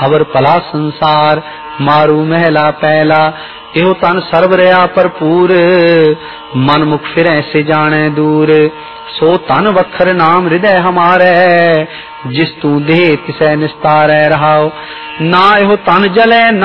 हवर भला संसार मारू महला पहला। एहो तन सर्व रहा भरपूर मन मुख फिरै से जाने दूर। सो तन वखर नाम हृदय हमारे जिस तू देह तिसै निस्तारै रहाओ। ना एहो तन जलै